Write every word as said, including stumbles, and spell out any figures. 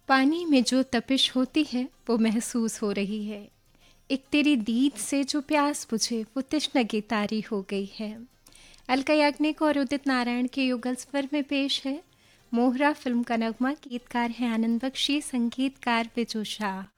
पानी में जो तपिश होती है वो महसूस हो रही है। एक तेरी दीद से जो प्यास बुझे वो तृष्णा की तारी हो गई है। अलका याग्निक और उदित नारायण के युगल स्वर में पेश है मोहरा फिल्म का नगमा। गीतकार है आनंद बख्शी, संगीतकार बिजू शाह।